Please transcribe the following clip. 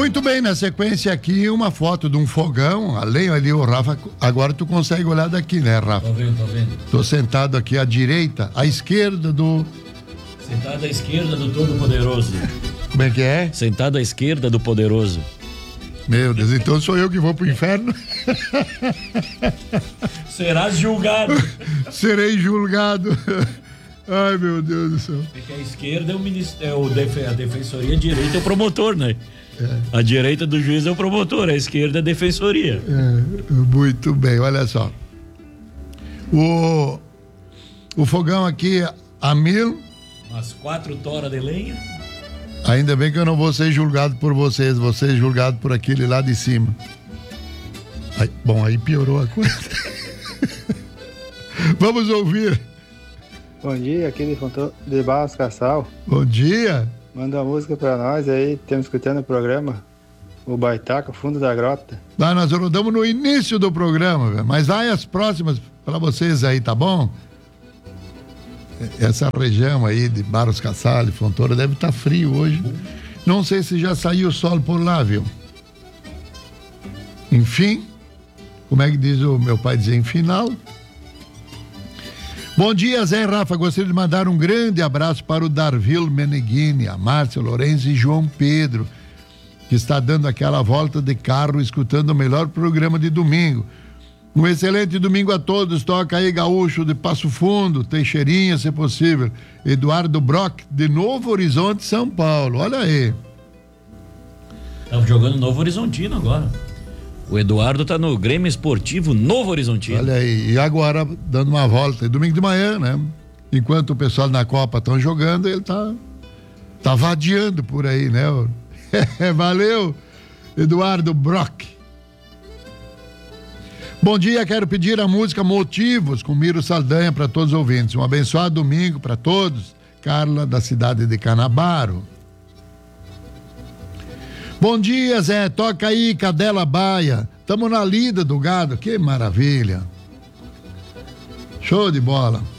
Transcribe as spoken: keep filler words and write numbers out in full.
Muito bem, na sequência aqui uma foto de um fogão, além ali o Rafa, agora tu consegue olhar daqui, né, Rafa? Tô vendo, tô vendo. Tô sentado aqui à direita, à esquerda do... Sentado à esquerda do Todo-Poderoso. Como é que é? Sentado à esquerda do Poderoso. Meu Deus, então sou eu que vou pro inferno? Serás julgado. Serei julgado. Ai, meu Deus do céu. Porque a esquerda é o ministério, é o def, a defensoria, a direita é o promotor, né? É. A direita do juiz é o promotor, a esquerda é a defensoria. É, muito bem, olha só. O, o fogão aqui a mil. Umas quatro toras de lenha. Ainda bem que eu não vou ser julgado por vocês, vou ser julgado por aquele lá de cima. Aí, bom, aí piorou a coisa. Vamos ouvir. Bom dia, aqui de, Fonto... de Barros Cassal. Bom dia. Manda uma música pra nós aí, estamos escutando o programa, o Baitaca, Fundo da Grota. Ah, nós rodamos no início do programa, véio, mas vai as próximas pra vocês aí, tá bom? Essa região aí de Barros Cassal, de Fontoura, deve estar frio hoje. Não sei se já saiu o sol por lá, viu? Enfim, como é que diz o meu pai dizer em final? Bom dia, Zé e Rafa. Gostaria de mandar um grande abraço para o Darvil Meneghini, a Márcia Lourenço e João Pedro, que está dando aquela volta de carro, escutando o melhor programa de domingo. Um excelente domingo a todos. Toca aí Gaúcho de Passo Fundo, Teixeirinha, se possível. Eduardo Brock, de Novo Horizonte, São Paulo. Olha aí. Estamos jogando Novo Horizontino agora. O Eduardo tá no Grêmio Esportivo Novo Horizontino. Olha aí, e agora dando uma volta, domingo de manhã, né? Enquanto o pessoal na Copa estão jogando, ele tá, tá vadiando por aí, né? Valeu, Eduardo Brock. Bom dia, quero pedir a música Motivos com Miro Saldanha para todos os ouvintes. Um abençoado domingo para todos. Carla, da cidade de Canabaro. Bom dia, Zé. Toca aí, Cadela Baia. Tamo na lida do gado. Que maravilha. Show de bola.